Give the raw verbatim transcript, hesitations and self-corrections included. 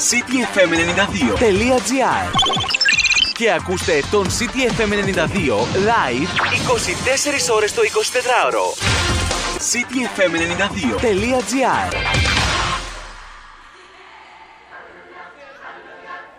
cityfm ενενήντα δύο τελεία gr και ακούστε τον CityFM ενενήντα δύο live είκοσι τέσσερις ώρες το εικοσιτετράωρο. cityfm ενενήντα δύο τελεία gr